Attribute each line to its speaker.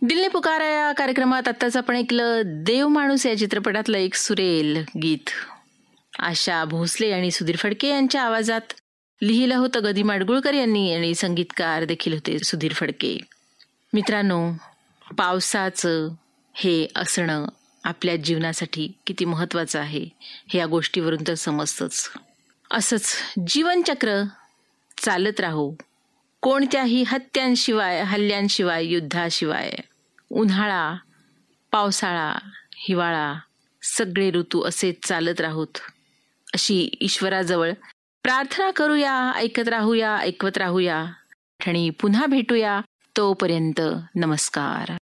Speaker 1: दिल ने पुकारा या कार्यक्रमात आत्ताच आपण ऐकलं देव माणूस या चित्रपटातलं एक सुरेल गीत. आशा भोसले आणि सुधीर फडके यांच्या आवाजात लिहिलं होतं गदी माडगुळकर यांनी आणि संगीतकार देखील होते सुधीर फडके. मित्रांनो, पावसाचं हे असणं आपल्या जीवनासाठी किती महत्वाचं आहे हे या गोष्टीवरून तर समजतंच. असंच जीवनचक्र चालत राहू, कोणत्याही हल्ल्यांशिवाय, युद्धाशिवाय. उन्हाळा, पावसाळा, हिवाळा सगळे ऋतू असे चालत राहूत अशी ईश्वराजवळ प्रार्थना करूया. ऐकत राहूया, ऐकवत राहूया आणि पुन्हा भेटूया. तोपर्यंत नमस्कार.